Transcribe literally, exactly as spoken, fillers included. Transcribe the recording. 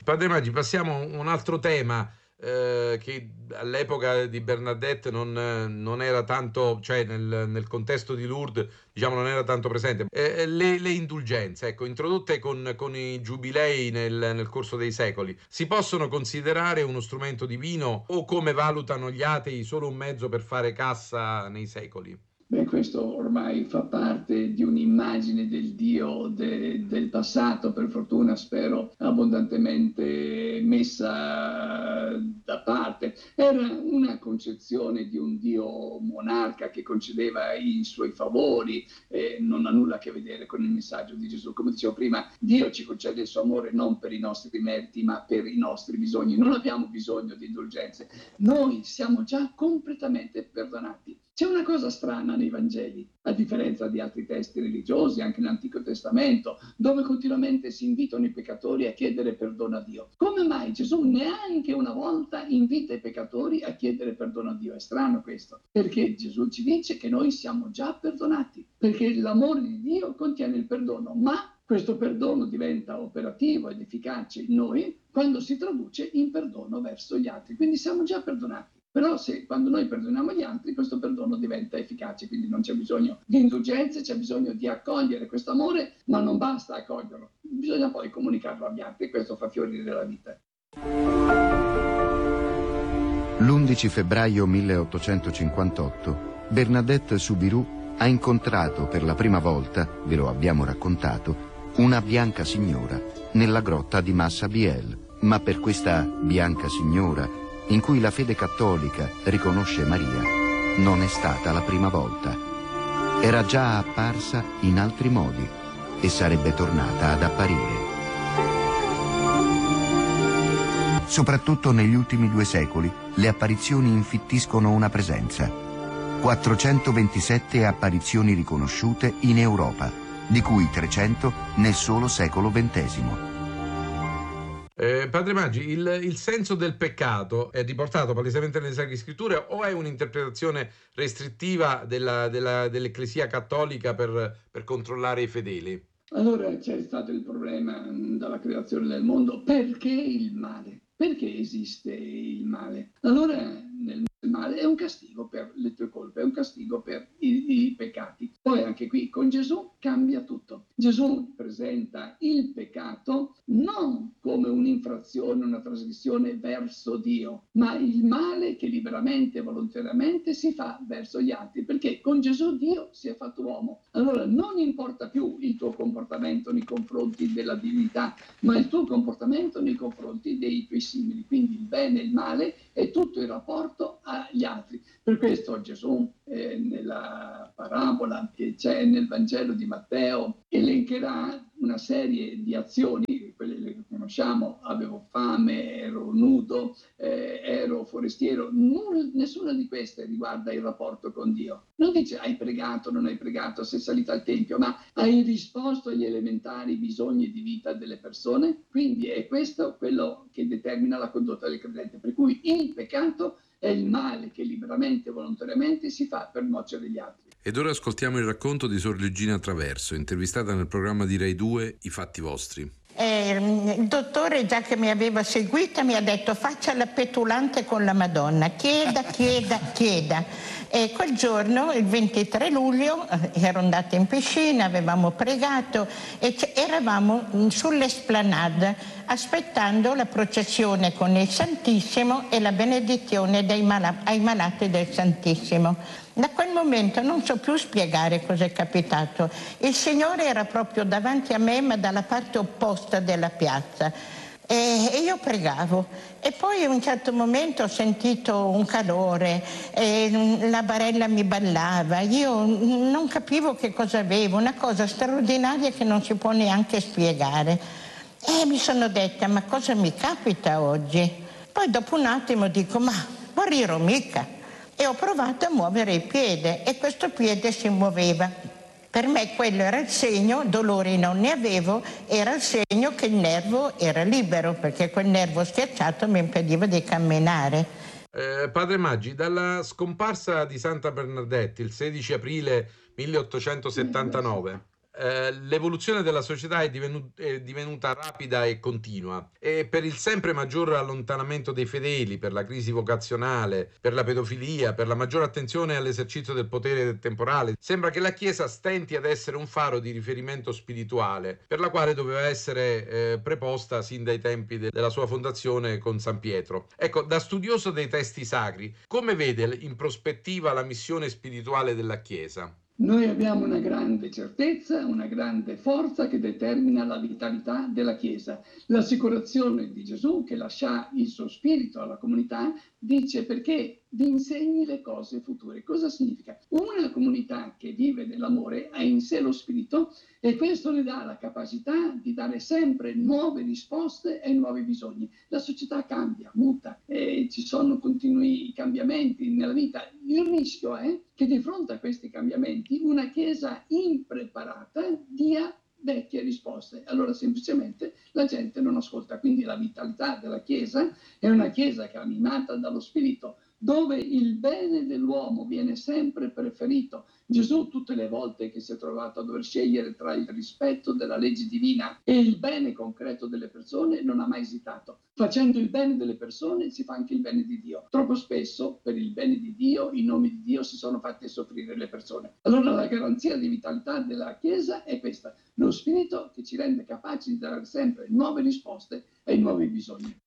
Padre Maggi, passiamo a un altro tema eh, che all'epoca di Bernadette non, non era tanto, cioè nel, nel contesto di Lourdes, diciamo, non era tanto presente. Eh, le, le indulgenze, ecco, introdotte con, con i giubilei nel, nel corso dei secoli, si possono considerare uno strumento divino o, come valutano gli atei, solo un mezzo per fare cassa nei secoli? Beh, questo ormai fa parte di un'immagine del Dio de, del passato, per fortuna spero abbondantemente messa da parte. Era una concezione di un Dio monarca che concedeva i suoi favori, e non ha nulla a che vedere con il messaggio di Gesù. Come dicevo prima, Dio ci concede il suo amore non per i nostri meriti, ma per i nostri bisogni. Non abbiamo bisogno di indulgenze. Noi siamo già completamente perdonati. C'è una cosa strana nei Vangeli, a differenza di altri testi religiosi, anche nell'Antico Testamento, dove continuamente si invitano i peccatori a chiedere perdono a Dio. Come mai Gesù neanche una volta invita i peccatori a chiedere perdono a Dio? È strano questo, perché Gesù ci dice che noi siamo già perdonati, perché l'amore di Dio contiene il perdono, ma questo perdono diventa operativo ed efficace in noi quando si traduce in perdono verso gli altri. Quindi siamo già perdonati. Però se quando noi perdoniamo gli altri, questo perdono diventa efficace, quindi non c'è bisogno di indulgenze, c'è bisogno di accogliere questo amore, ma non basta accoglierlo, bisogna poi comunicarlo agli altri e questo fa fiorire la vita. l'undici febbraio milleottocentocinquantotto Bernadette Soubirous ha incontrato per la prima volta, ve lo abbiamo raccontato, una bianca signora nella grotta di Massa Biel. Ma per questa bianca signora, in cui la fede cattolica riconosce Maria, non è stata la prima volta. Era già apparsa in altri modi e sarebbe tornata ad apparire. Soprattutto negli ultimi due secoli, le apparizioni infittiscono una presenza. quattrocentoventisette apparizioni riconosciute in Europa, di cui trecento nel solo secolo ventesimo. Eh, Padre Maggi, il, il senso del peccato è riportato palesemente nelle Sacre Scritture o è un'interpretazione restrittiva della, della, dell'Ecclesia cattolica per, per controllare i fedeli? Allora c'è stato il problema dalla creazione del mondo. Perché il male? Perché esiste il male? Allora nel il male è un castigo per le tue colpe, è un castigo per i, i peccati. Poi anche qui con Gesù cambia tutto. Gesù presenta il peccato non come un'infrazione, una trasgressione verso Dio, ma il male che liberamente e volontariamente si fa verso gli altri, perché con Gesù Dio si è fatto uomo. Allora non importa più il tuo comportamento nei confronti della divinità, ma il tuo comportamento nei confronti dei tuoi simili. Quindi il bene e il male è tutto il rapporto agli altri. Per questo Gesù eh, nella parabola che c'è nel Vangelo di Matteo elencherà una serie di azioni, quelle le conosciamo: avevo fame, ero nudo, eh, ero forestiero. Null, nessuna di queste riguarda il rapporto con Dio. Non dice hai pregato, non hai pregato, sei salito al Tempio, ma hai risposto agli elementari bisogni di vita delle persone. Quindi è questo quello che determina la condotta del credente, per cui il peccato è il male che liberamente e volontariamente si fa per nuocere gli altri. Ed ora ascoltiamo il racconto di Sor Luigina Traverso, intervistata nel programma di Rai due I fatti vostri. Eh, il dottore, già che mi aveva seguita, mi ha detto faccia la petulante con la Madonna, chieda, chieda, chieda. E quel giorno, il ventitré luglio, ero andata in piscina, avevamo pregato e eravamo sull'esplanade aspettando la processione con il Santissimo e la benedizione dei mala- ai malati del Santissimo. Da quel momento non so più spiegare cosa è capitato. Il Signore era proprio davanti a me, ma dalla parte opposta della piazza. E io pregavo e poi a un certo momento ho sentito un calore, e la barella mi ballava, io non capivo che cosa avevo, una cosa straordinaria che non si può neanche spiegare. E mi sono detta, ma cosa mi capita oggi? Poi dopo un attimo dico, ma morirò mica. E ho provato a muovere il piede e questo piede si muoveva. Per me quello era il segno, dolori non ne avevo, era il segno che il nervo era libero, perché quel nervo schiacciato mi impediva di camminare. Eh, Padre Maggi, dalla scomparsa di Santa Bernadette il sedici aprile milleottocentosettantanove eh, l'evoluzione della società è, divenu- è divenuta rapida e continua, e per il sempre maggior allontanamento dei fedeli, per la crisi vocazionale, per la pedofilia, per la maggiore attenzione all'esercizio del potere temporale, sembra che la Chiesa stenti ad essere un faro di riferimento spirituale, per la quale doveva essere eh, preposta sin dai tempi de- della sua fondazione con San Pietro. Ecco, da studioso dei testi sacri, come vede in prospettiva la missione spirituale della Chiesa? Noi abbiamo una grande certezza, una grande forza che determina la vitalità della Chiesa. L'assicurazione di Gesù, che lascia il suo spirito alla comunità, dice: perché vi insegni le cose future. Cosa significa? Una comunità che vive nell'amore ha in sé lo spirito, e questo le dà la capacità di dare sempre nuove risposte ai nuovi bisogni. La società cambia, muta, e ci sono continui cambiamenti nella vita. Il rischio è che di fronte a questi cambiamenti una Chiesa impreparata dia vecchie risposte. Allora semplicemente la gente non ascolta. Quindi la vitalità della Chiesa è una Chiesa che è animata dallo Spirito, dove il bene dell'uomo viene sempre preferito. Gesù, tutte le volte che si è trovato a dover scegliere tra il rispetto della legge divina e il bene concreto delle persone, non ha mai esitato. Facendo il bene delle persone si fa anche il bene di Dio. Troppo spesso per il bene di Dio, in nome di Dio, si sono fatte soffrire le persone. Allora la garanzia di vitalità della Chiesa è questa: lo Spirito che ci rende capaci di dare sempre nuove risposte ai nuovi bisogni.